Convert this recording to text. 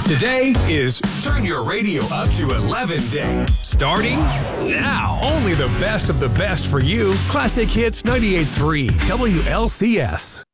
Today is Turn Your Radio Up to 11 Day. Starting now. Only the best of the best for you. Classic Hits 98.3 WLCS.